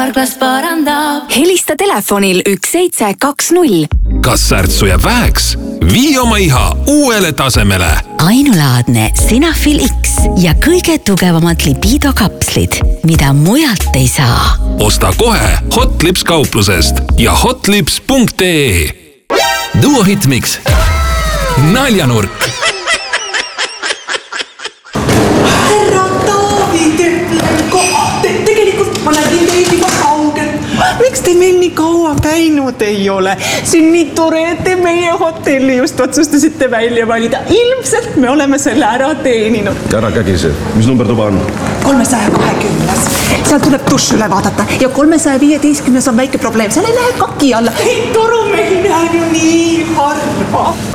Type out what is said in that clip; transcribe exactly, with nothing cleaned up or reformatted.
Karklas parandab. Helista telefonil üks seitse kaks null. Kas särtsu jääb väheks? Vii oma iha uuele tasemele. Ainulaadne Sinafil X ja kõige tugevamad lipidokapslid, mida mujalt ei saa. Osta kohe Hotlips kauplusest ja hotlips punkt ee. Duo Hitmix. Naljanurk. Härra Taavi Teplenko, te, tegelikult ma nägin teid juba kaugelt. Miks te meil nii kaua käinud ei ole? See on nii tore, et te meie hotelli just otsustasite välja valida. Ilmselt me oleme selle ära teeninud. Ära kägise. Mis number tuba on? kolmesaja kahekümnes. Seal tuleb duš üle vaadata ja kolmesaja viieteistkümnes on väike probleem. Seal ei lähe kaki alla. Torumehi näen ju nii harva.